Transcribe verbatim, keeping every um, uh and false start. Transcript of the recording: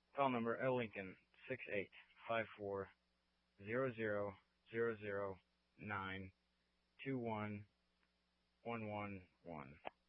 File number L Lincoln six eight five four zero zero zero zero nine two one one one one.